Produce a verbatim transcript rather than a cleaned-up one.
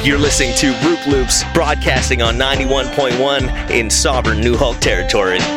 You're listening to Roop Loops, broadcasting on ninety-one point one in sovereign New Hulk territory.